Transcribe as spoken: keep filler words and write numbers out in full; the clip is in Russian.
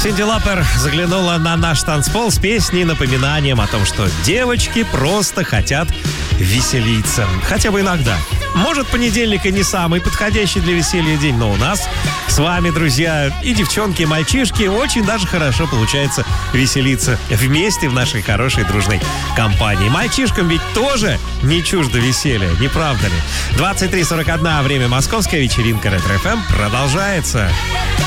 Синди Лапер заглянула на наш танцпол с песней напоминанием о том, что девочки просто хотят веселиться. Хотя бы иногда. Может, понедельник и не самый подходящий для веселья день, но у нас с вами, друзья, и девчонки, и мальчишки, очень даже хорошо получается веселиться вместе в нашей хорошей дружной компании. Мальчишкам ведь тоже не чуждо веселья, не правда ли? двадцать три сорок один, время московская вечеринка Ретро-ФМ продолжается.